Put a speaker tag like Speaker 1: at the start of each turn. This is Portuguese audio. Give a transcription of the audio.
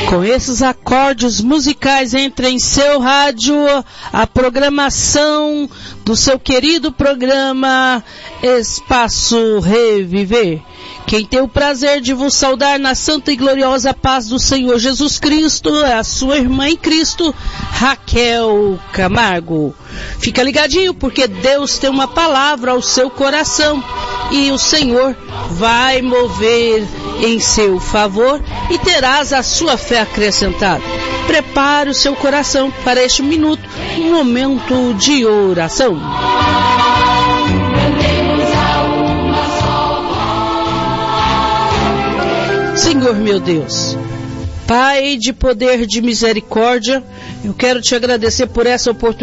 Speaker 1: Com esses acordes musicais, entra em seu rádio a programação do seu querido programa Espaço Reviver. Quem tem o prazer de vos saudar na santa e gloriosa paz do Senhor Jesus Cristo é a sua irmã em Cristo, Raquel Camargo. Fica ligadinho, porque Deus tem uma palavra ao seu coração e o Senhor vai mover em seu favor e terás a sua fé acrescentada. Prepare o seu coração para este minuto, um momento de oração. Senhor meu Deus, Pai de poder, de misericórdia, eu quero te agradecer por essa oportunidade